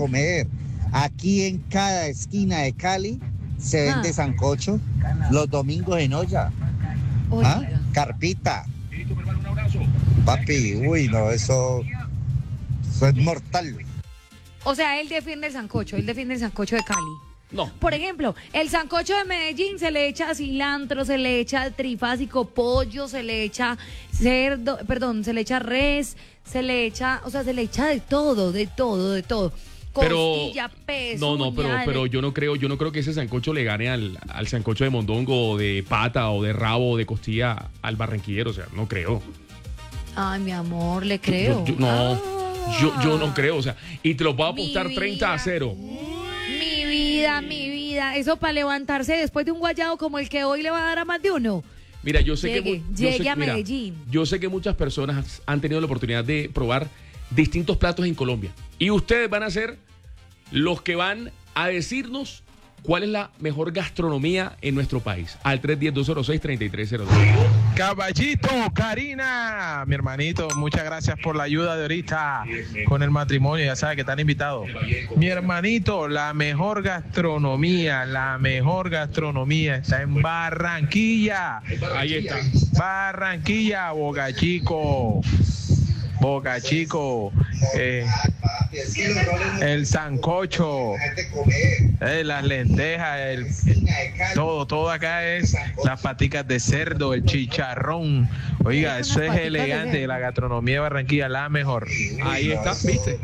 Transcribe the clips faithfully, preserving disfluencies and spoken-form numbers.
comer. Aquí en cada esquina de Cali se vende Ah. sancocho los domingos en olla. ¿Ah? Oiga. Carpita. Papi, uy, no, eso, eso es mortal. O sea, él defiende el sancocho, él defiende el sancocho de Cali. No. Por ejemplo, el sancocho de Medellín se le echa cilantro, se le echa trifásico, pollo, se le echa cerdo, perdón, se le echa res, se le echa, o sea, se le echa de todo, de todo, de todo. Pero Costilla, peso, no, no, pero, uñales. pero yo no creo, yo no creo que ese sancocho le gane al, al sancocho de mondongo o de pata o de rabo o de costilla al barranquillero, o sea, no creo. Ay, mi amor, le creo. Yo- yo- no, Ah. yo, yo no creo, o sea, y te lo voy a Mi apostar treinta a vida. cero. Mi vida, mi vida. Eso para levantarse después de un guayado como el que hoy le va a dar a más de uno. Mira, yo sé Llegue, que mu- yo llegue sé- a mira, Medellín. yo sé que muchas personas han tenido la oportunidad de probar distintos platos en Colombia y ustedes van a ser los que van a decirnos cuál es la mejor gastronomía en nuestro país. Al tres uno cero, dos cero seis, tres tres cero dos. Caballito, Karina, mi hermanito, muchas gracias por la ayuda de ahorita con el matrimonio, ya sabes que están invitados. Mi hermanito, la mejor gastronomía, la mejor gastronomía está en Barranquilla. Ahí está. Barranquilla, Boca Chico. Boca Chico, eh, el sancocho, eh, las lentejas, el, todo, todo acá es las paticas de cerdo, el chicharrón. Oiga, Unas eso es paticas de elegante, cerdo. la gastronomía de Barranquilla, la mejor. Ahí está, ¿viste?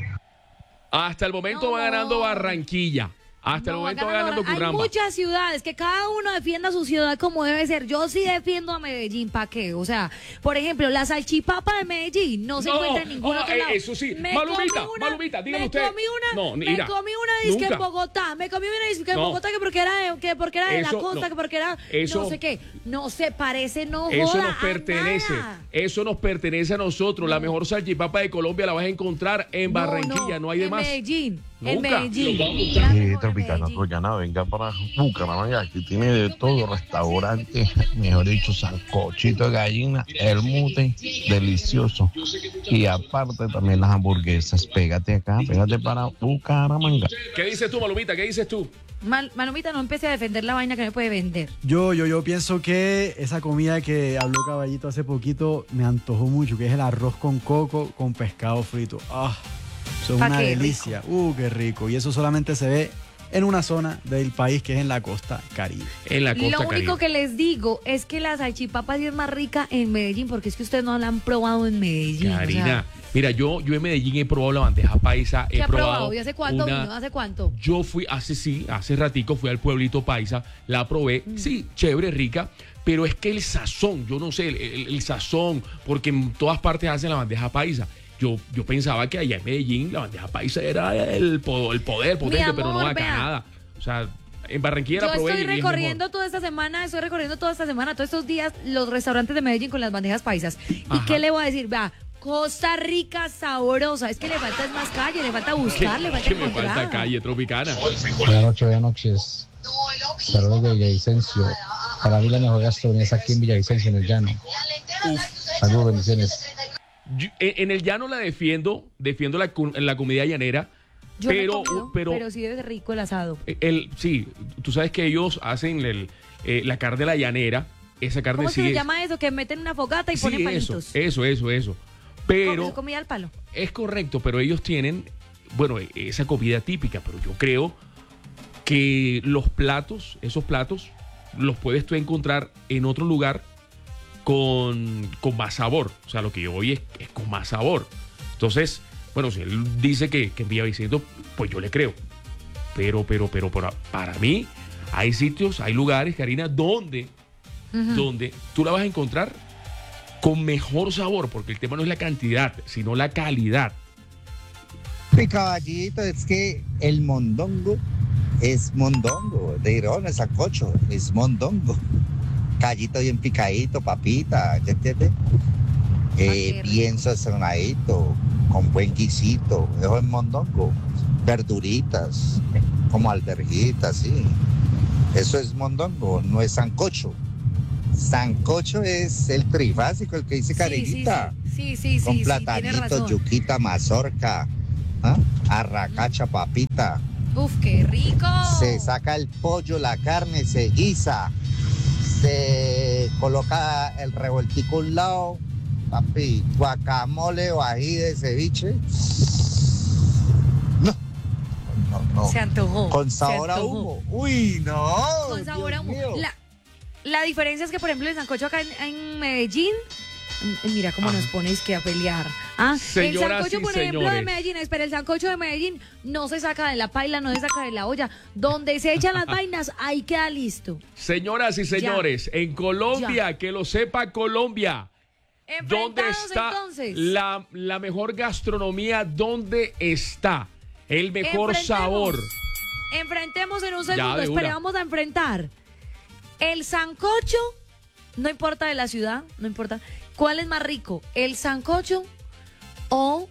Hasta el momento No. va ganando Barranquilla. Hasta el No, momento va ganando- ganando Hay Curramba. muchas ciudades que cada uno defienda su ciudad como debe ser. Yo sí defiendo a Medellín, ¿para qué? O sea, por ejemplo, la salchipapa de Medellín no se No, encuentra en ningún oh, otro eh, lado. eso sí. Me Malumita, comí una- Malumita, dígame me usted. Comí una, No, me mira, comí una disque nunca. en Bogotá. Me comí una disque en No. Bogotá que porque era de, que porque era de Eso, la costa, no. que porque era Eso- no sé qué. No se parece, no Eso joda nos a pertenece, nada. eso nos pertenece a nosotros. La mejor salchipapa de Colombia la vas a encontrar en Barranquilla, no, hay de en más. Medellín, en Nunca. Medellín. Lo vamos a La buscar. mejor Sí, en Tropicana, Medellín. Tropicana, venga para Bucaramanga, aquí tiene de todo, restaurante, mejor dicho, sancochito de gallina, el mute, delicioso. Y aparte también las hamburguesas, pégate acá, pégate para Bucaramanga. ¿Qué dices tú, Malumita? ¿Qué dices tú? Mal- Malumita, no empiece a defender la vaina que me puede vender. Yo, yo, yo pienso que esa comida que habló Caballito hace poquito me antojó mucho, que es el arroz con coco con pescado frito. Ah, eso es Pa' una qué rico. delicia. Uh, qué rico. Y eso solamente se ve en una zona del país que es en la costa Caribe. En la costa Lo único Caribe. que les digo es que la salchipapa sí es más rica en Medellín, porque es que ustedes no la han probado en Medellín. o sea, Karina, mira, yo, yo en Medellín he probado la bandeja paisa, he ¿qué ha probado probado? ¿Y hace cuánto una- vino? ¿Hace cuánto? Yo fui hace sí, hace ratico fui al pueblito paisa, la probé, Mm. sí, chévere, rica, pero es que el sazón, yo no sé, el, el- el sazón, porque en todas partes hacen la bandeja paisa. Yo, yo pensaba que allá en Medellín la bandeja paisa era el, po- el poder potente, amor, pero no acá vea. nada. O sea, en Barranquilla Yo la probé estoy y es recorriendo mejor. toda esta semana, estoy recorriendo toda esta semana, todos estos días, los restaurantes de Medellín con las bandejas paisas. ¿Y Ajá. qué le voy a decir? Vea, Costa Rica sabrosa. Es que le falta es más calle, le falta buscar, le falta Que me encontrar. falta calle tropicana. Buenas noches, buenas noches. Saludos de Villavicencio. Para mí la mejor gastronomía es aquí en Villavicencio, en el llano. Saludos, bendiciones. Yo- en, en el llano la defiendo, defiendo la, cu- la comida llanera, Yo no he pero, comido, pero, pero sí debe ser rico el asado. el, sí, tú sabes que ellos hacen el, eh, la carne de la llanera, esa carne ¿Cómo sí se es- llama eso? Que meten una fogata y sí, ponen eso, palitos. eso, eso, eso. ¿Cómo? Pero ¿Eso comida al palo? es correcto, pero ellos tienen, bueno, esa comida típica, pero yo creo que los platos, esos platos, los puedes tú encontrar en otro lugar con, con más sabor. O sea, lo que yo voy es, es con más sabor. Entonces, bueno, si él dice que, que en Villavicencio, pues yo le creo. Pero, pero, pero, para, para mí, hay sitios, hay lugares, Karina, donde, donde tú la vas a encontrar con mejor sabor, porque el tema no es la cantidad, sino la calidad. Mi caballito, es que el mondongo es mondongo. De Irón, es sancocho, es mondongo. Callito bien picadito, papita, ¿ya entiendes? Eh, qué bien sazonadito, con buen guisito. Eso es mondongo. Verduritas, como alberjitas, sí. Eso es mondongo, no es sancocho. Sancocho es el trifásico, el que dice Carinita. Sí, sí, sí, sí, Con sí, sí, tiene platanito, razón. yuquita, mazorca. ¿Ah? arracacha, papita. Uf, qué rico. Se saca el pollo, la carne, se guisa, se coloca el revoltico a un lado, papi, guacamole o ají de ceviche. No, no, no. Se antojó. Con se sabor a antojó. humo. Uy, no. Con sabor Dios a humo. mío. La, la diferencia es que, por ejemplo, el sancocho acá en, en Medellín, mm, mira cómo nos ponéis que a pelear. Ah, el Señoras sancocho, y por ejemplo, de señores. Medellín, espera, el sancocho de Medellín no se saca de la paila, no se saca de la olla. Donde se echan las vainas, ahí queda listo. Señoras y señores, en Colombia, que lo sepa Colombia, ¿dónde Enfrentados, está entonces. la, la mejor gastronomía? ¿Dónde está el mejor Enfrentemos. sabor? Enfrentemos en un Ya, segundo, de espera, una. vamos a enfrentar. El sancocho, no importa de la ciudad, no importa. ¿Cuál es más rico? ¿El sancocho o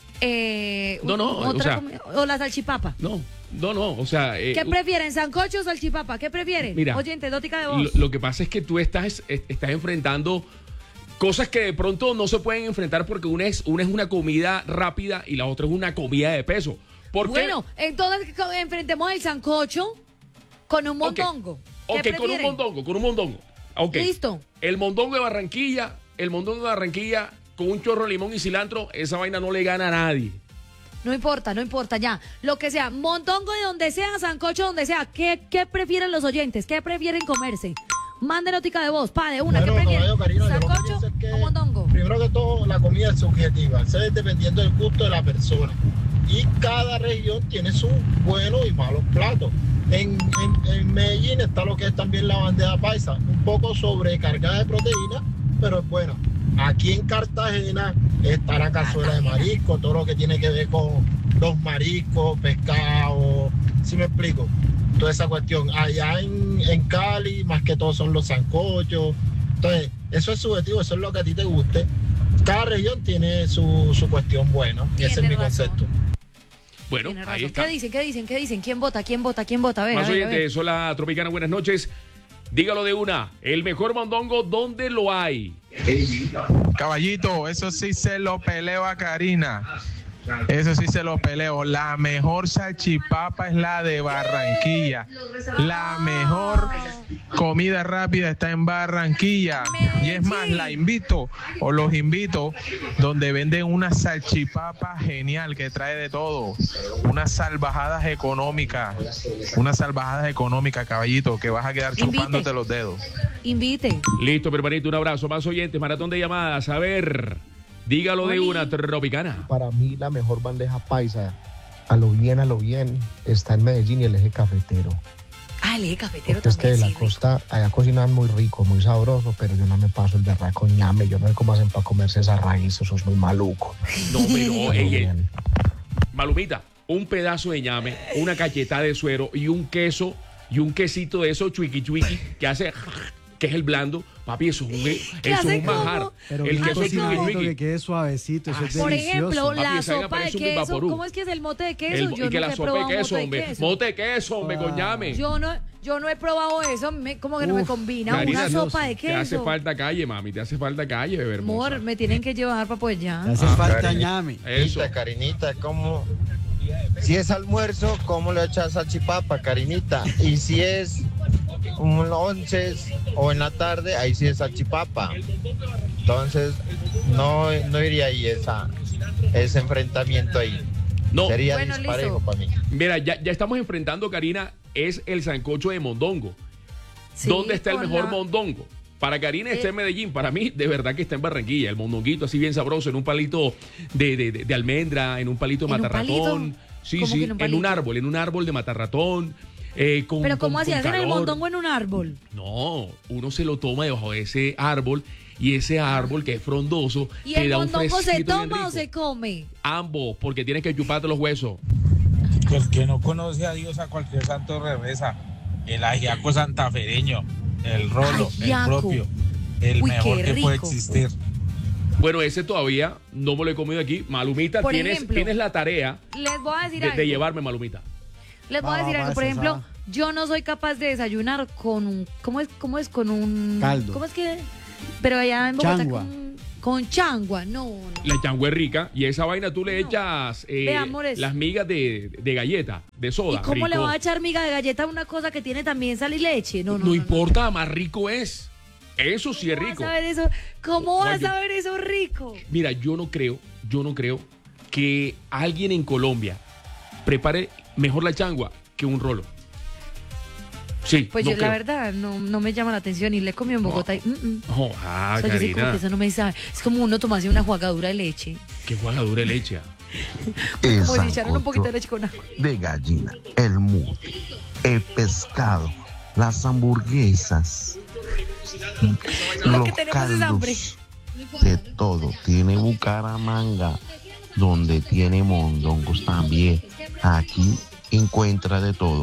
eh, No, no, otra o sea- comida? O la salchipapa? No, no, no, o sea... eh, ¿Qué prefieren, sancocho o salchipapa? ¿Qué prefieren? Mira, Oyente, dótica de Lo, voz. lo que pasa es que tú estás, es- estás enfrentando cosas que de pronto no se pueden enfrentar porque una es, una es una comida rápida y la otra es una comida de peso. ¿Por qué? Bueno, entonces co- enfrentemos el sancocho con un Ok. mondongo. ¿Qué Ok, con un prefieren? mondongo, con un mondongo. Ok. Listo. El mondongo de Barranquilla, el mondongo de Barranquilla con un chorro de limón y cilantro, esa vaina no le gana a nadie. No importa, no importa, ya. Lo que sea, mondongo de donde sea, sancocho donde sea. ¿Qué, qué prefieren los oyentes? ¿Qué prefieren comerse? Manden notica de voz, pa, de una. Bueno, ¿Qué prefieren? caballo, Karina, yo lo que ¿Sancocho pienso es que, o mondongo? Primero que todo, la comida es subjetiva, eso es dependiendo del gusto de la persona. Y cada región tiene sus buenos y malos platos. En, en, en Medellín está lo que es también la bandeja paisa, un poco sobrecargada de proteína, pero es buena. Aquí en Cartagena está la cazuela de marisco, todo lo que tiene que ver con los mariscos, pescado, ¿sí me explico? Toda esa cuestión. Allá en, en Cali, más que todo son los sancochos. Entonces, eso es subjetivo, eso es lo que a ti te guste. Cada región tiene su, su cuestión buena, y ese es Tiene mi razón. concepto. Bueno, Tiene ahí razón. está. ¿Qué dicen? ¿Qué dicen? ¿Qué dicen? ¿Quién vota? ¿Quién vota? ¿Quién vota? A ver, Más a ver, a ver. oyentes, hola Tropicana, buenas noches. Dígalo de una. El mejor mondongo, ¿dónde lo hay? Caballito, eso sí se lo peleo a Karina. Eso sí se lo peleo. La mejor salchipapa es la de Barranquilla. La mejor comida rápida está en Barranquilla. Y es más, la invito o los invito donde venden una salchipapa genial que trae de todo. Unas salvajadas económicas. Unas salvajadas económicas, caballito, que vas a quedar Invite. chupándote los dedos. Invite. Listo, hermanito, un abrazo. Más oyentes, maratón de llamadas. A ver, dígalo de Oli. una, Tropicana. Para mí la mejor bandeja paisa, a lo bien, a lo bien, está en Medellín y el eje cafetero. Ah, el eje cafetero Porque es que de también. la sí, rico. costa, allá cocinan muy rico, muy sabroso, pero yo no me paso el berraco ñame, yo no sé cómo hacen para comerse esa raíz, eso es muy maluco. No, pero, Pero ey, ey, bien. Malumita, un pedazo de ñame, una cachetada de suero y un queso y un quesito de esos chuiqui chuiqui que hace, que es el blando. Papi, eso es un, ¿Qué eso hace es un manjar. como? Pero El bien queso así como- cocinadito, chuiqui que chuiqui. quede suavecito, eso es Por delicioso. ejemplo, Papi, la esa vaina sopa de parece un queso. vaporú. ¿Cómo es que es el mote de queso? El, Yo y que nunca la he sopa probado de queso, mote de hombre. queso. Mote de queso, hombre, con ñame. Yo no, yo no he probado eso, me- como que no me Uf, combina Karina, una sopa de Te hace queso. falta calle, mami, te hace falta calle, bebé hermosa. Amor, me tienen que llevar para poder ya. Le hace Ah, falta Karinita. ñame. Eso. Karinita, ¿cómo? Si es almuerzo, ¿cómo le echas salchipapa, Karinita? Y si es un once o en la tarde, ahí sí es salchipapa. Entonces, no, no iría ahí esa, ese enfrentamiento ahí. No, Sería Bueno, disparejo listo. para mí. mira, ya, ya estamos enfrentando, Karina, es el sancocho de mondongo. Sí, ¿Dónde está el por mejor la- mondongo? Para Karina está Eh. en Medellín, para mí de verdad que está en Barranquilla, el mondonguito así bien sabroso, en un palito de, de, de- de almendra, en un palito de ¿En un matarratón. palito? Sí, ¿Cómo sí, que en un en un palito? árbol, en un árbol de matarratón. eh, con, Pero ¿cómo con- así? con ¿Hacen el calor. mondongo en un árbol? No, uno se lo toma debajo de ese árbol y ese árbol que es frondoso ¿Y te el da un mondongo se fresquito bien toma o rico. se come? Ambos, porque tienes que chuparte los huesos. Pues que no conoce a Dios, a cualquier santo le reza. El ajiaco santafereño, el rolo, Ajiaco. el propio, el Uy, mejor qué que puede rico. existir. Bueno, ese todavía no me lo he comido aquí. Malumita, Por tienes, ejemplo, tienes la tarea Les voy a decir de, algo. de llevarme, Malumita. Les voy Va, a decir va, algo. va, Por esa, ejemplo, esa. yo no soy capaz de desayunar con un... ¿Cómo es? ¿Cómo es? Con un... Caldo. ¿Cómo es que...? Pero allá en Bogotá... Changua. con- Con changua, no, no. La changua es rica y esa vaina tú le echas eh, Ve, amores. las migas de, de galleta, de soda. ¿Y cómo le rico. va a echar miga de galleta a una cosa que tiene también sal y leche? No, no, No, no, importa, más rico es. Eso sí es ¿Cómo rico. vas a ver eso? ¿Cómo vas Oye. a ver eso rico? Mira, yo no creo, yo no creo que alguien en Colombia prepare mejor la changua que un rolo. Sí, Pues no yo creo. la verdad no, no me llama la atención y le he comido en Bogotá y... mm, mm. Oh, ah, O sea, yo sí como Karina, que eso no me sabe. Es como uno tomarse una jugadura de leche. qué jugadura de leche. ah. El Como si echaran un sancocho poquito de leche con agua. de gallina, el mute, el pescado, las hamburguesas, Lo los que tenemos es hambre. caldos, de todo. Tiene Bucaramanga, donde tiene mondongos también. Aquí encuentra de todo.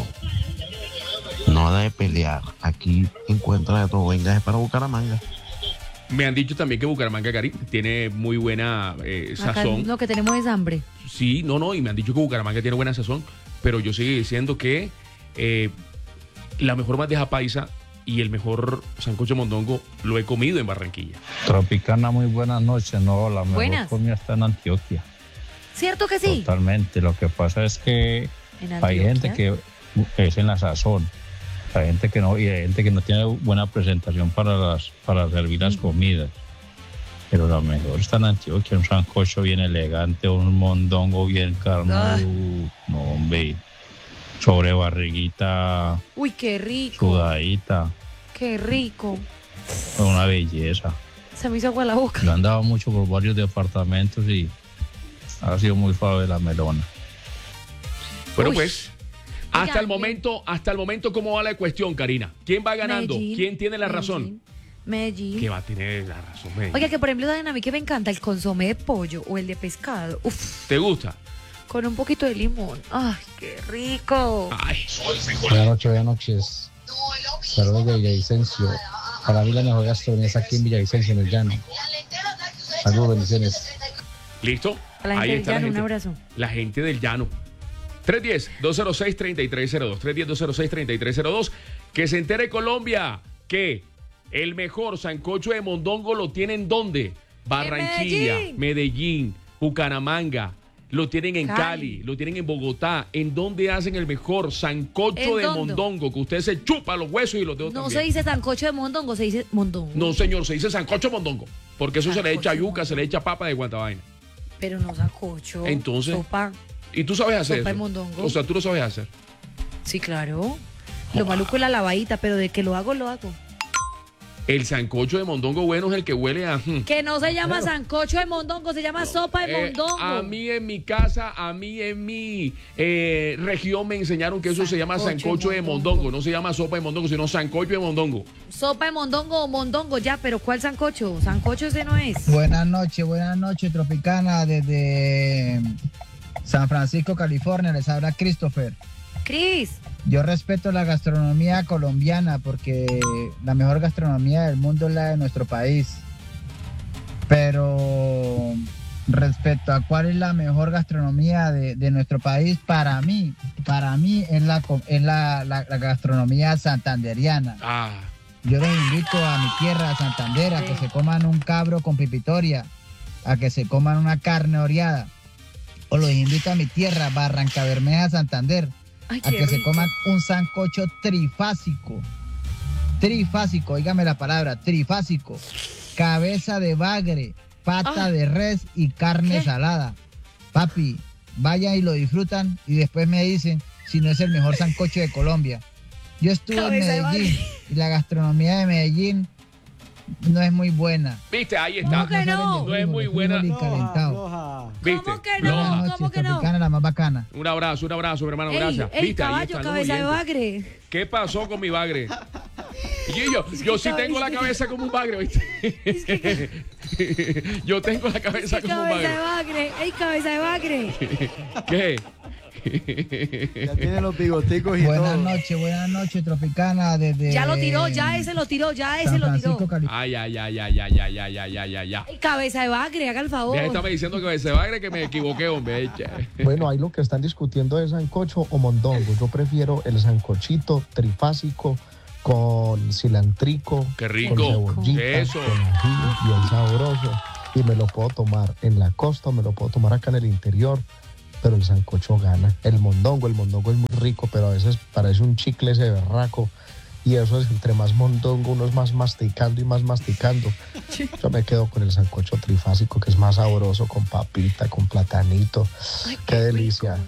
No de pelear, aquí encuentra de todo. Venga, es para Bucaramanga. Me han dicho también que Bucaramanga, Cari, tiene muy buena eh, Acá sazón. lo que tenemos es hambre. Sí, no, no, y me han dicho que Bucaramanga tiene buena sazón, pero yo sigo diciendo que eh, la mejor bandeja paisa y el mejor sancocho mondongo lo he comido en Barranquilla. Tropicana, muy buenas noches. No, la mejor Buenas. comida está en Antioquia. ¿Cierto que sí? Totalmente. Lo que pasa es que En hay gente Antioquia. que es en la sazón. Hay gente que no, y hay gente que no tiene buena presentación para las, para servir las comidas. Pero lo mejor está en Antioquia, un sancocho bien elegante, un mondongo bien carnudo. Ah. No, hombre. Sobre barriguita Uy, qué rico. sudadita. Qué rico. Una belleza. Se me hizo agua la boca. Lo han dado mucho por varios departamentos y ha sido muy suave la melona. Bueno, Uy. pues, hasta Oigan, el momento, hasta el momento, ¿cómo va la cuestión, Karina? ¿Quién va ganando? Medellín, ¿Quién tiene la razón? Medellín. Medellín. ¿Qué va a tener la razón, Medellín? Oiga, que por ejemplo, ¿saben a mí que me encanta? El consomé de pollo o el de pescado. Uf, ¿Te gusta? con un poquito de limón. ¡Ay, qué rico! Ay, Buenas noches, buenas noches. Saludos de Villavicencio. Para mí la mejor gastronomía es aquí en Villavicencio, en el llano. Saludos, bendiciones. ¿listo? A la gente Ahí del está la llano, un gente. abrazo. La gente del llano. tres uno cero, dos cero seis, tres tres cero dos. tres uno cero, dos cero seis, tres tres cero dos. Que se entere Colombia que el mejor sancocho de mondongo lo tienen ¿dónde? Barranquilla, Medellín. Medellín, Bucaramanga. Lo tienen en Cali. Cali. Lo tienen en Bogotá. ¿En dónde hacen el mejor sancocho ¿En de dónde? mondongo? Que usted se chupa los huesos y los dedos No también. se dice sancocho de mondongo, se dice mondongo. No, señor, se dice sancocho de mondongo. Porque eso se le echa Sancocho de yuca, se le echa papa de guantabaina. Pero no sancocho. Entonces. Sopa. ¿Y tú sabes hacer Sopa de eso? mondongo. O sea, tú lo sabes hacer. Sí, claro. Lo maluco es la lavadita, pero de que lo hago, lo hago. El sancocho de mondongo bueno es el que huele a... hmm. Que no se llama sancocho de mondongo, se llama sopa de Eh, mondongo. a mí en mi casa, a mí en mi eh, región me enseñaron que eso se llama Sancocho de sancocho de mondongo. mondongo. No se llama sopa de mondongo, sino sancocho de mondongo. Sopa de mondongo o mondongo, ya, pero ¿cuál sancocho? Sancocho ese no es. Buenas noches, buenas noches, Tropicana, desde San Francisco, California, les habla Christopher. Cris, Yo respeto la gastronomía colombiana porque la mejor gastronomía del mundo es la de nuestro país. Pero respecto a cuál es la mejor gastronomía de, de nuestro país, para mí, para mí es la, co- es la, la- la gastronomía santanderiana. Ah, Yo los invito a mi tierra, a Santander, a que se coman un cabro con pipitoria, a que se coman una carne oreada. O los invito a mi tierra, Barranca Bermeja, Santander, ay, a qué que se rico. coman un sancocho trifásico. Trifásico, óigame la palabra, trifásico. Cabeza de bagre, pata Ah. de res y carne ¿Qué? salada. Papi, vayan y lo disfrutan y después me dicen si no es el mejor sancocho de Colombia. Yo estuve Cabeza de en Medellín bagre. y la gastronomía de Medellín no es muy buena. ¿viste? Ahí está. ¿Cómo que no? No es muy Frijoles buena. y calentado. Floja. ¿Viste? ¿Cómo que Floja. no? Buenas noches, ¿Cómo que no? Tropicana, la más bacana. Un abrazo, un abrazo, mi hermano, Ey, gracias. ey, ¿Viste? Ahí caballo, están los cabeza de oyentes. bagre. ¿Qué pasó con mi bagre? Y yo, yo sí tengo la cabeza como un bagre, ¿viste? Yo tengo la cabeza como un Cabeza de bagre. bagre, ey, cabeza de bagre. ¿Qué? Ya tiene los bigoticos y Buenas todo. noches, buenas noches, Tropicana, desde... Ya lo tiró, ya ese lo tiró, ya ese San lo Francisco, tiró. California. Ay, ay, ay, ay, ay, ay, ay, ay, ay, ay, ay. Ey, cabeza de bagre, haga el favor. Ya estaba diciendo que se bagre que me equivoqué, hombre. Echa. Bueno, ahí lo que están discutiendo es sancocho o mondongo. Yo prefiero el sancochito trifásico con cilantrico, Qué con rico. cebollita, Eso. con ají, bien sabroso. y me lo puedo tomar en la costa o me lo puedo tomar acá en el interior, pero el sancocho gana. El mondongo, el mondongo es muy rico, pero a veces parece un chicle ese berraco. Y eso es, entre más mondongo, uno es más masticando y más masticando. Yo me quedo con el sancocho trifásico, que es más sabroso, con papita, con platanito. Ay, qué, qué delicia.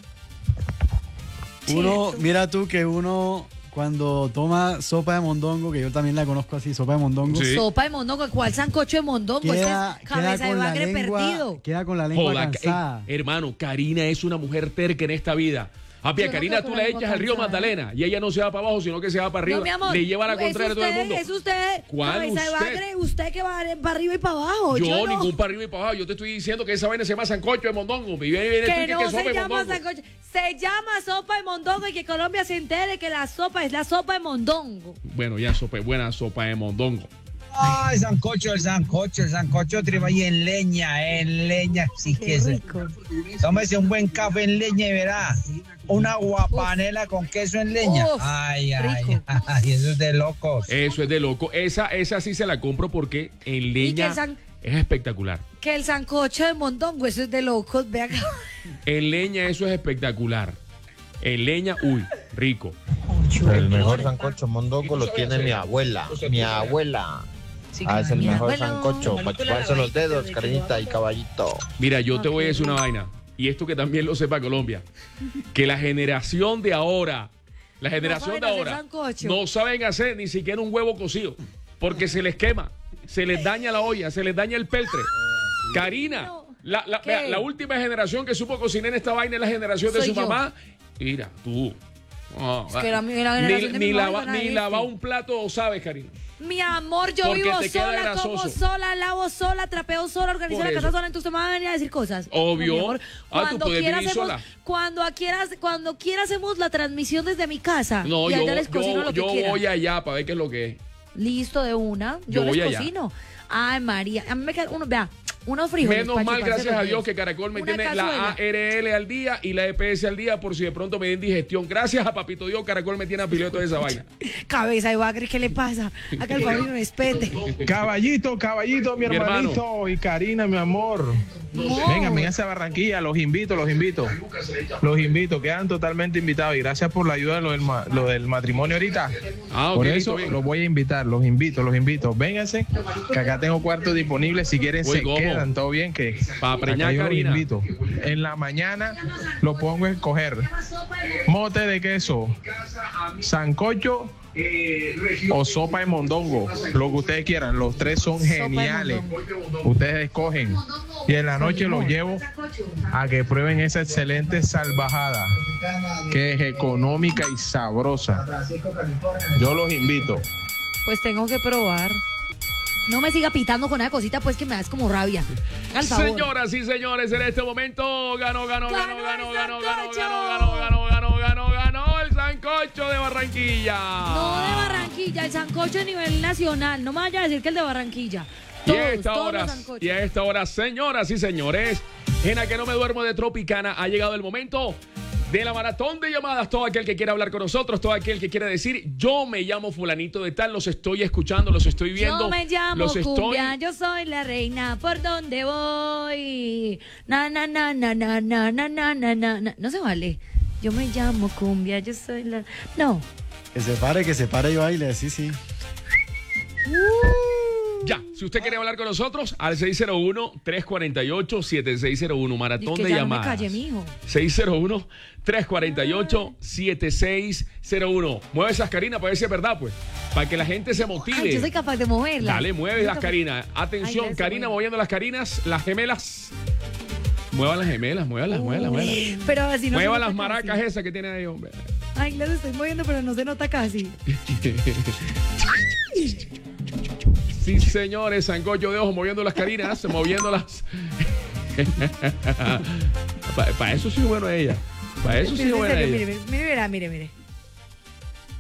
Uno, mira tú que uno cuando toma sopa de mondongo, que yo también la conozco así, sopa de mondongo. Sí. Sopa de mondongo, ¿cuál sancocho de mondongo? Queda, es cabeza de bagre lengua, perdido. Queda con la lengua Joda, cansada. eh, hermano, Karina es una mujer terca en esta vida. Papi, a Karina tú la echas al río Magdalena y ella no se va para abajo, sino que se va para arriba. No, mi amor, le lleva la contraria a todo el mundo. Es usted, ¿Cuál cabeza de usted? bagre, usted que va para arriba y para abajo. Yo, Yo, no. ningún para arriba y para abajo. Yo te estoy diciendo que esa vaina se llama sancocho de mondongo. Y viene, viene Que tú y no que sopa se de llama mondongo. sancocho, se llama sopa de mondongo y que Colombia se entere que la sopa es la sopa de mondongo. Bueno, ya sopa, buena sopa de mondongo. Ay, el sancocho, el sancocho, el sancocho triba y en leña, en leña, sí que es. Tómese un buen café en leña y verá. Una guapanela con queso en leña. Uf, ay, ay, ay, eso es de locos. Eso es de loco. Esa, esa sí se la compro porque en leña san- es espectacular. Que el sancocho de mondongo, eso es de locos, ve acá. En leña eso es espectacular. En leña, uy, rico. El mejor sancocho mondongo lo tiene mi abuela. Mi abuela. Ah, es el Mi mejor abuelo. sancocho. Para chuparse los dedos, Karinita y caballito. Mira, yo te voy a decir una vaina. Y esto que también lo sepa Colombia. Que la generación de ahora, la generación saben de hacer ahora, sancocho. no saben hacer ni siquiera un huevo cocido. Porque se les quema, se les daña la olla, se les daña el peltre. Karina, la, la, ¿Qué? vea, la última generación que supo cocinar en esta vaina es la generación de Soy su yo. mamá. Mira, tú. No, Es que la- la generación ni de mi ni, mamá lava- no ni existe. lavar un plato sabes, Karina. Mi amor, yo Porque vivo te queda sola, como grasoso. sola, lavo sola, trapeo sola, organizo Por la casa eso. sola, entonces usted me va a venir a decir cosas. Obvio. No, mi amor. Ah, tú Cuando puedes quiera vivir hacemos, sola. cuando quieras, cuando quiera hacemos la transmisión desde mi casa. No, y yo, allá les cocino yo, lo que yo quieran. voy allá para ver qué es lo que es. Listo, de una. Yo Yo, voy les allá. cocino. Ay, María. A mí me queda uno, vea, unos frijoles. Menos pa' mal, chuparse gracias los a Dios, dedos. que Caracol me Una tiene cazuela. la A R L al día y la E P S al día por si de pronto me den digestión. Gracias a Papito Dios, Caracol me tiene a piloto de esa vaina. Cabeza de bagre, ¿qué le pasa? Acá el Fabrino respete. Caballito, caballito, mi, Mi hermanito y Karina, mi amor. Vengan, vengan a Barranquilla, los invito, los invito. Los invito, quedan totalmente invitados y gracias por la ayuda de lo del, ma- lo del matrimonio ahorita. Ah, ok, por listo, eso bien. los voy a invitar, los invito, los invito. Vénganse, que acá tengo cuartos disponibles. Si quieren, Uy, se ¿cómo? quedan, todo bien. Que Pa' preñar, acá yo los Karina. invito. En la mañana lo pongo a escoger: mote de queso, sancocho o sopa de mondongo, lo que ustedes quieran. Los tres son Sopa de geniales. Ustedes escogen. Y en la noche los llevo a que prueben esa excelente salvajada, que es económica y sabrosa. Yo los invito. Pues tengo que probar. No me siga pitando con una cosita, pues que me das como rabia. Al favor. Señoras y señores, en este momento ganó, ganó, ganó, ¡Ganó ganó, el ganó, ganó, sancocho! ganó, ganó, ganó, ganó, ganó, ganó el sancocho de Barranquilla. No de Barranquilla, el sancocho a nivel nacional. No me vaya a decir que el de Barranquilla. Y a Todos, esta todos hora, los sancochos. y a esta hora, señoras y señores, en la que no me duermo de Tropicana, ha llegado el momento de la maratón de llamadas. Todo aquel que quiera hablar con nosotros, todo aquel que quiera decir, yo me llamo fulanito de tal, los estoy escuchando, los estoy viendo. Yo me llamo los estoy... Cumbia, yo soy la reina, por donde voy. Na, na, na, na, na, na, na, na, na, na, na. No se vale. Yo me llamo Cumbia, yo soy la... No. Que se pare, que se pare y baile, sí, sí. Ya, si usted quiere hablar con nosotros, al seis cero uno, tres cuatro ocho, siete seis cero uno, maratón que de ya llamadas. no me calle, mijo. seis cero uno, tres cuatro ocho, siete seis cero uno. Mueve esas, Karina, para ver si es verdad, pues. Para que la gente se motive. Ay, yo soy capaz de moverla. Dale, mueve las, Karina. Atención, Ay, Karina bueno. moviendo las Carinas, las gemelas. Muevan las gemelas, muévanlas, muévanlas, muévanlas. Pero así no se Muevan nota las maracas casi. esas que tiene ahí, hombre. Ay, las estoy moviendo, pero no se nota casi. Sí, señores, sancocho de ojo, moviendo las Carinas, moviendo las... Para pa eso sí es bueno ella. Para eso sí es buena Mire, ella. mire, mire, mire, mire, mire.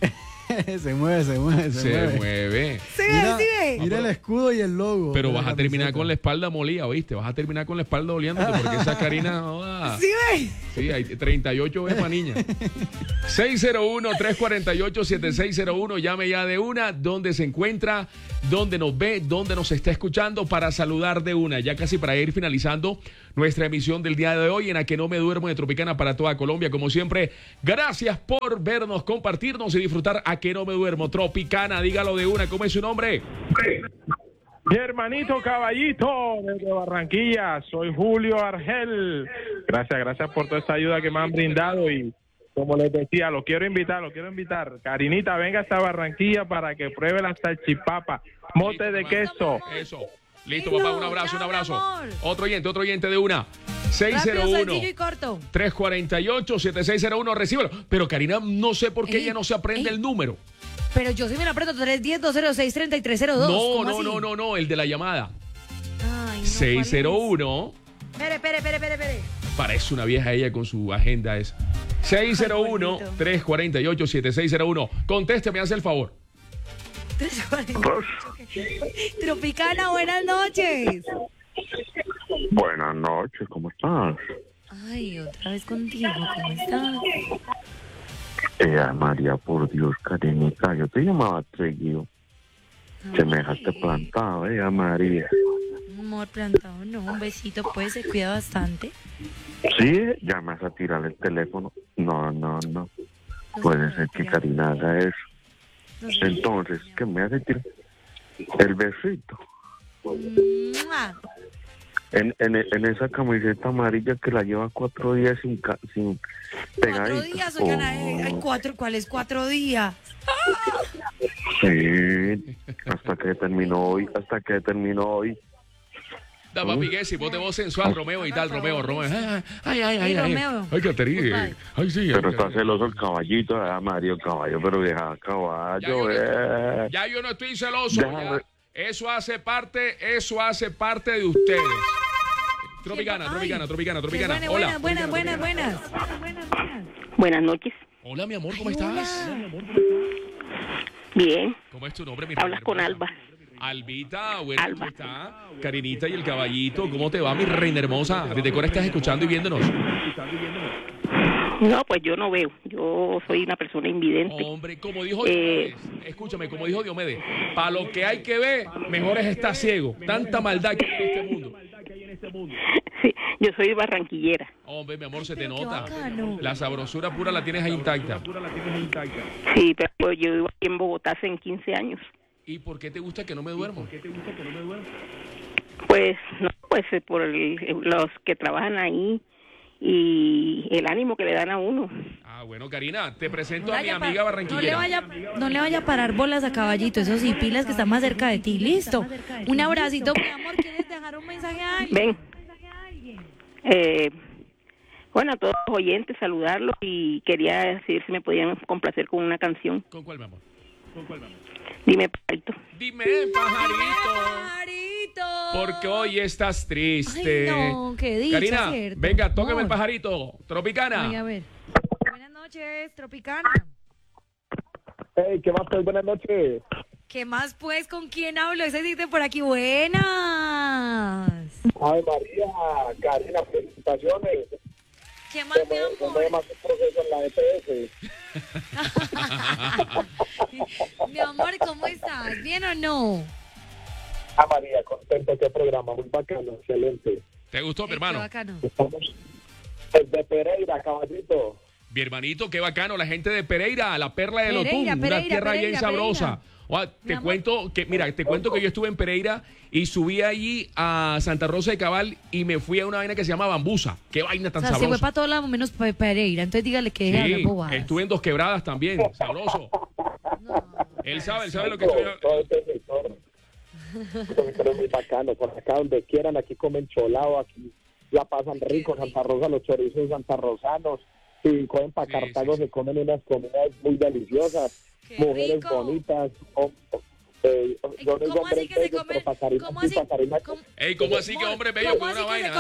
se mueve, se mueve, se, Se mueve. mueve. Sí, Mira, sí, ve. mira el escudo y el logo. Pero de la vas a terminar camiseta. con la espalda molida, ¿oíste? Vas a terminar con la espalda doliéndote porque esa Karina no da. Sí, ve. Sí, hay treinta y ocho veces para niña. seis cero uno, tres cuatro ocho, siete seis cero uno. Llame ya de una. ¿Dónde se encuentra? ¿Dónde nos ve? ¿Dónde nos está escuchando? Para saludar de una. Ya casi para ir finalizando nuestra emisión del día de hoy en A Que No Me Duermo de Tropicana para toda Colombia. Como siempre, gracias por vernos, compartirnos y disfrutar A Que No Me Duermo. Tropicana, dígalo de una. ¿Cómo es su nombre? Mi hermanito Caballito desde Barranquilla, soy Julio Argel. Gracias, gracias por toda esta ayuda que me han brindado y como les decía, lo quiero invitar, lo quiero invitar. Karinita, venga hasta Barranquilla para que pruebe la salchipapa, mote de queso. Eso. Listo, papá, un abrazo, un abrazo. amor. Otro oyente, otro oyente de una. seis cero Rápido, uno, sencillo y corto. tres cuatro ocho, siete seis cero uno, recíbelo. Pero Karina, no sé por qué Ey, ella no se aprende ey. el número. Pero yo sí me lo aprendo. tres uno cero, dos cero seis, tres tres cero dos. No, ¿Cómo no, así? no, no, no, el de la llamada. Ay, no, seis cero uno. Espere, espere, espere, espere, espere. Parece una vieja ella con su agenda esa. seis cero uno, tres cuatro ocho, siete seis cero uno. Conteste, me hace el favor. tres cuarenta y ocho. Tropicana, buenas noches. Buenas noches, ¿cómo estás? Ay, otra vez contigo, ¿cómo estás? Eh, María, por Dios, Karinita, yo te llamaba seguido. Se me dejaste plantado, eh, María. Amor plantado, no, un besito, pues, se cuida bastante. Sí, ya me vas a tirar el teléfono. No, no, no. Puede ser que Karina haga eso. No sé. Entonces, ¿qué me hace tirar? El besito. ¡Mua! En, en, en esa camiseta amarilla que la lleva cuatro días sin, ca- sin pegadita. Cuatro días, oigan, ay, ay, cuatro, ¿cuáles cuatro días? Sí, hasta que terminó hoy, hasta que terminó hoy. Da papi, que si vos de voz sensual, Romeo y tal, Romeo, Romeo. Ay, ay, ay, ay, ay. Romeo. Ay, Caterina. Ay, sí. Pero ay, está ay. celoso el caballito, ah, Mario Caballo, pero deja caballo, eh. Ya yo no estoy celoso. Déjame- ya. Eso hace parte, eso hace parte de ustedes. Tropicana, Ay, Tropicana, Tropicana, Qué Tropicana. buenas, Hola. buenas, buenas, buenas, Tropicana. buenas. Buenas noches. Hola, mi amor, ¿cómo estás? Bien. ¿Cómo es tu nombre, mi Hablas reina con hermosa? Alba. Albita, bueno, Alba. ¿cómo está? Karinita y el caballito, ¿cómo te va, mi reina hermosa? ¿Desde cuándo estás escuchando y viéndonos? No, pues yo no veo. Yo soy una persona invidente. Hombre, como dijo Eh, Diomedes, escúchame, como dijo Diomedes, para lo que hay que ver, mejor es estar ciego. Tanta maldad que hay en este mundo. Sí, yo soy barranquillera. Hombre, mi amor, se te Pero qué nota. bacano. La sabrosura pura la tienes ahí intacta. Sí, pero yo vivo aquí en Bogotá hace quince años. ¿Y por qué te gusta que no me duermo? Pues, no, pues eh, por el- los que trabajan ahí y el ánimo que le dan a uno. Ah, bueno, Karina, te presento No a mi vaya pa- amiga no le, barranquillera. vaya, no le vaya a parar bolas a Caballito, eso sí, pilas que está más cerca de ti. Listo. Un abracito, mi amor. ¿Quieres dejar un mensaje a alguien? Ven. Eh, bueno, a todos los oyentes, saludarlos y quería decir si me podían complacer con una canción. ¿Con cuál, mi amor? ¿Con cuál, mi amor? Dime, Paito. Dime, pajarito, Pajarito. porque hoy estás triste. Ay, no, qué dicha, Karina, cierto. venga, tóqueme el Amor. pajarito. Tropicana. Ay, a ver. Buenas noches, Tropicana. Hey, ¿qué más? Pues buenas noches. ¿Qué más, pues? ¿Con quién hablo? Ese dice por aquí. Buenas. Ay, María, Karina, felicitaciones. ¿Qué más, mi Se amor? me más un proceso en la E P S. Mi amor, ¿cómo estás? ¿Bien o no? Ah, María, contento, qué programa, muy bacano, excelente. ¿Te gustó, mi Ay, qué hermano? bacano. Estamos desde Pereira, caballito. Mi hermanito, qué bacano, la gente de Pereira, la perla de Lotún, Pereira, una Pereira, tierra bien Pereira, sabrosa. Pereira. Oa, Mi te amor. cuento que, mira, te cuento que yo estuve en Pereira y subí allí a Santa Rosa de Cabal y me fui a una vaina que se llama Bambusa. Qué vaina O tan sea, se fue sabrosa. para todos lados menos para Pereira. Entonces dígale que deje de hablar Sí, bobadas. estuve en Dos Quebradas también, sabroso. Él sabe, él sabe lo que todo, estoy. todo este sector. Este sector es muy bacano. Por acá donde quieran, aquí comen cholado, aquí la pasan rico. Santa Rosa, los chorizos santarrosanos. Si comen para Sí, Cartago, sí, sí. se comen unas comidas muy deliciosas. Qué Mujeres rico. bonitas. hom- eh, yo no digo ¿Cómo así hombres que se bellos, comen? pero para Karina ¿Cómo sí, así? para Karina- ¿Cómo- Ey, ¿cómo así que hombre bello ¿Cómo con así una que se vaina? comen?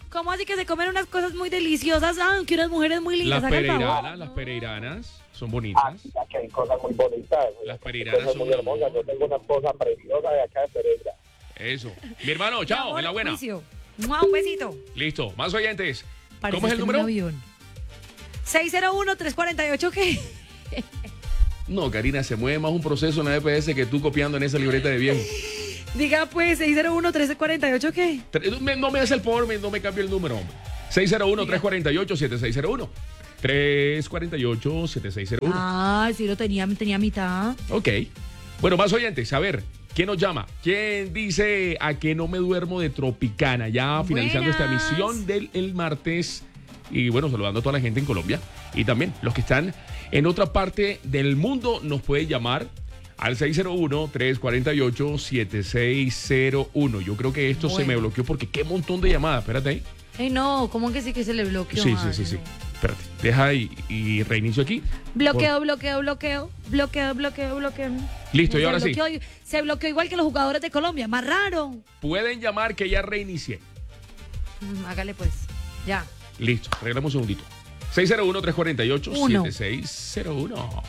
¿Cómo así que se comen unas cosas muy deliciosas? Ah, que unas mujeres muy lindas. Las haga el favor. pereiranas, las pereiranas son bonitas. Aquí hay cosas muy bonitas. Las pereiranas Cosas son muy hermosas. Yo tengo una esposa preciosa de acá de Pereira. Eso. Mi hermano, chao, en la buena. Juicio. Mua, un besito. Listo, más oyentes. Pareciste ¿Cómo es el en un número? avión. seis cero uno, tres cuatro ocho, ¿qué? No, Karina, se mueve más un proceso en la E P S que tú copiando en esa libreta de viejo. Diga pues, seis cero uno, tres cuatro ocho, ¿qué? Tre- me- No me hace el favor, me- no me cambie el número, hombre. seis cero uno, tres cuatro ocho, siete seis cero uno. tres cuatro ocho, siete seis cero uno. Ah, sí lo tenía, tenía mitad. Ok. Bueno, más oyentes, a ver, ¿quién nos llama? ¿Quién dice a que no me duermo de Tropicana? Ya finalizando esta Buenas. emisión del el martes. Y bueno, saludando a toda la gente en Colombia. Y también los que están en otra parte del mundo nos pueden llamar al seis cero uno, tres cuatro ocho, siete seis cero uno. Yo creo que esto se me Bueno. bloqueó porque qué montón de llamadas. Espérate ahí. Ay, no, ¿cómo que sí que se le bloqueó? Sí, Ay, sí, sí, sí. no. Espérate. Deja y, y reinicio aquí. Bloqueo, bloqueo, bloqueo, bloqueo, bloqueo, bloqueo. Listo, y Se ahora sí. bloqueó, se bloqueó igual que los jugadores de Colombia, más raro. Pueden llamar que ya reinicié. Mm, hágale pues, ya. Listo, arreglamos un segundito. seis cero uno, tres cuatro ocho, Uno. siete seis cero uno.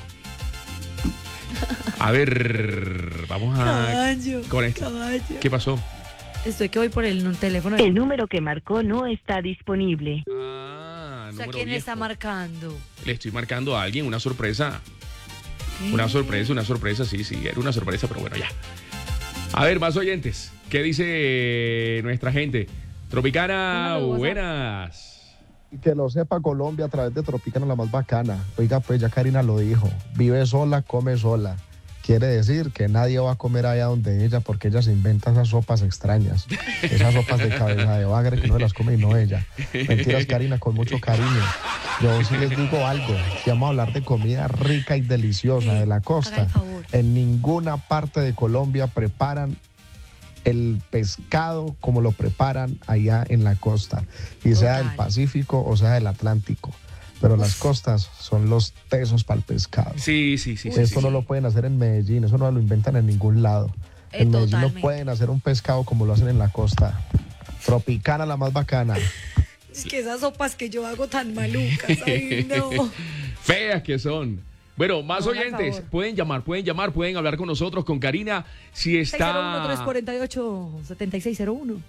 A ver, vamos a... Caballo, con esto. caballo. ¿Qué pasó? Estoy que voy por el teléfono. El número que marcó no está disponible. Ah, O sea, número ¿quién viejo. está marcando? Le estoy marcando a alguien una sorpresa. ¿Qué? Una sorpresa, una sorpresa, sí, sí, era una sorpresa, pero bueno, ya. A ver, más oyentes. ¿Qué dice nuestra gente? Tropicana, Mándalo, WhatsApp. buenas. Y que lo sepa Colombia a través de Tropicana, la más bacana. Oiga, pues ya Karina lo dijo. Vive sola, come sola. Quiere decir que nadie va a comer allá donde ella porque ella se inventa esas sopas extrañas. Esas sopas de cabeza de bagre que no se las come y no ella. Mentiras, Karina, con mucho cariño. Yo sí les digo algo. Si vamos a hablar de comida rica y deliciosa de la Haga el costa, favor. en ninguna parte de Colombia preparan el pescado como lo preparan allá en la costa, y sea del Total. Pacífico o sea del Atlántico. Pero las costas son los tesos para el pescado. Sí, sí, sí. sí, Esto sí, no sí. lo pueden hacer en Medellín, eso no lo inventan en ningún lado. Eh, En Medellín totalmente. no pueden hacer un pescado como lo hacen en la costa. Tropicana, la más bacana. Es que esas sopas que yo hago tan malucas, ay no. Feas que son. Bueno, más No, haga oyentes. favor. Pueden llamar, pueden llamar, pueden hablar con nosotros, con Karina. Si seis cero uno, tres está... cuatro ocho, siete seis cero uno.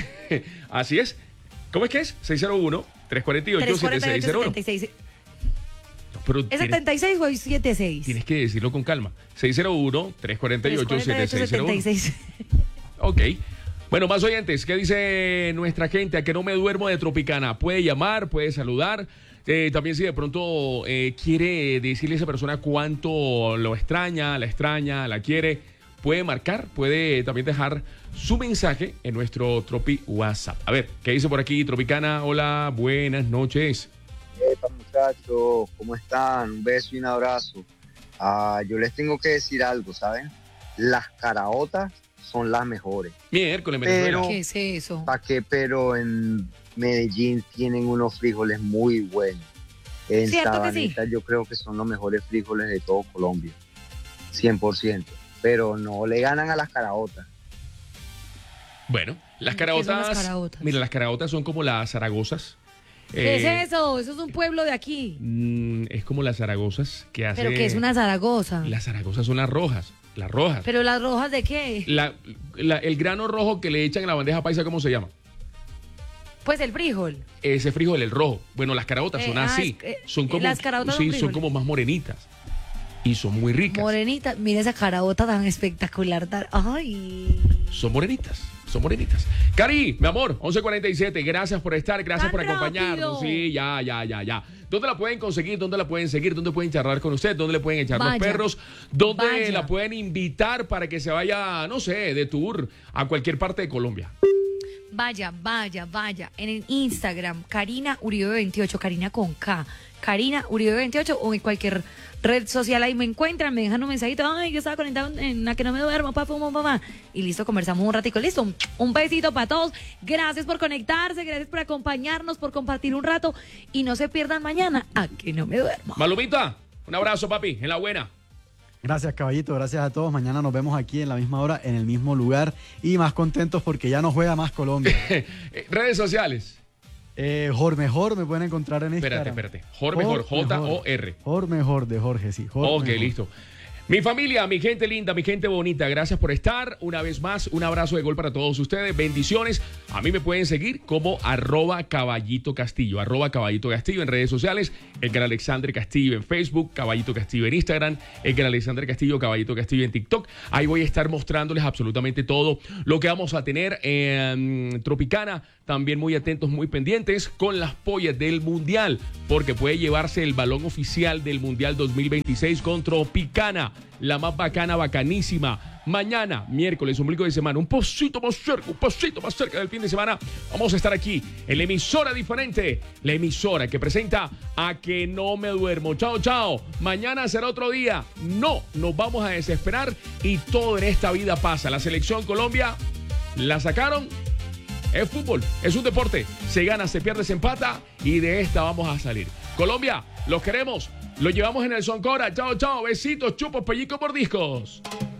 Así es. ¿Cómo es que es? seis cero uno, tres cuatro ocho, siete seis cero uno. setenta y seis. Pero ¿Es tienes, setenta y seis o es setenta y seis? tienes que decirlo con calma. seis cero uno, tres cuatro ocho, siete seis cero uno. setenta y seis. Ok. Bueno, más oyentes. ¿Qué dice nuestra gente? A que no me duermo de Tropicana. Puede llamar, puede saludar. Eh, también si de pronto eh, quiere decirle a esa persona cuánto lo extraña, la extraña, la quiere, puede marcar, puede también dejar su mensaje en nuestro Tropi WhatsApp. A ver, ¿qué dice por aquí Tropicana? Hola, buenas noches. Epa, muchachos, ¿cómo están? Un beso y un abrazo. Ah, yo les tengo que decir algo, ¿saben? Las caraotas son las mejores. Miércoles, Venezuela. Pero, ¿Qué es eso? ¿para qué? Pero en Medellín tienen unos frijoles muy buenos. En ¿Cierto que sí? Sabaneta yo creo que son los mejores frijoles de todo Colombia. cien por ciento. Pero no le ganan a las caraotas. Bueno, las ¿Qué son las caraotas. caraotas? Mira, las caraotas son como las zaragozas. ¿Qué Eh, es eso? Eso es un pueblo de aquí. mm, es como las zaragozas que hacen. ¿Pero qué es una Zaragoza? Las zaragozas son las rojas. Las rojas. ¿Pero las rojas de qué? La- la- el grano rojo que le echan en la bandeja paisa, ¿cómo se llama? Pues el frijol. Ese frijol, el rojo. Bueno, las caraotas Eh, son ah, así. es- eh, son como, las caraotas sí, son son frijoles. como más morenitas. Y son muy ricas. Morenita, mira esa caraota tan espectacular. tan- Ay. Son morenitas. Son morenitas. Cari, mi amor, once cuarenta y siete. Gracias por estar, gracias ¡Tan por acompañarnos. rápido! Sí, ya, ya, ya, ya. ¿Dónde la pueden conseguir? ¿Dónde la pueden seguir? ¿Dónde pueden charlar con usted? ¿Dónde le pueden echar Vaya. los perros? ¿Dónde Vaya. la pueden invitar para que se vaya, no sé, de tour a cualquier parte de Colombia? Vaya, vaya, vaya. En el Instagram, Karina Uribe veintiocho, Karina con K. Karina Uribe veintiocho o en cualquier red social ahí me encuentran, me dejan un mensajito. Ay, yo estaba conectado en la que no me duermo, papá, mamá, mamá. Y listo, conversamos un ratico. Listo, un besito para todos. Gracias por conectarse, gracias por acompañarnos, por compartir un rato. Y no se pierdan mañana a que no me duermo. Malumita, un abrazo, papi, en la buena. Gracias, caballito. Gracias a todos. Mañana nos vemos aquí en la misma hora, en el mismo lugar. Y más contentos porque ya no juega más Colombia. Eh, Redes sociales. Eh, Jormejor me pueden encontrar en Instagram. Espérate, espérate. Jormejor, J O R. Jormejor de Jorge, sí. Jormejor. Ok, listo. Mi familia, mi gente linda, mi gente bonita, gracias por estar. Una vez más, un abrazo de gol para todos ustedes. Bendiciones. A mí me pueden seguir como arroba Caballito Castillo, arroba Caballito Castillo en redes sociales. Edgar Alexander Castillo en Facebook, Caballito Castillo en Instagram, Edgar Alexander Castillo, Caballito Castillo en TikTok. Ahí voy a estar mostrándoles absolutamente todo lo que vamos a tener en Tropicana. También muy atentos, muy pendientes con las pollas del Mundial, porque puede llevarse el balón oficial del Mundial dos mil veintiséis con Tropicana, la más bacana, bacanísima. Mañana, miércoles, ombligo de semana, un poquito más cerca, un pasito más cerca del fin de semana, vamos a estar aquí en la emisora diferente, la emisora que presenta A Que No Me Duermo. Chao, chao. Mañana será otro día. No nos vamos a desesperar y todo en esta vida pasa. La selección Colombia la sacaron. Es fútbol, es un deporte. Se gana, se pierde, se empata y de esta vamos a salir. Colombia, los queremos. Los llevamos en el Soncora. Chao, chao. Besitos, chupos, pellizcos, mordiscos.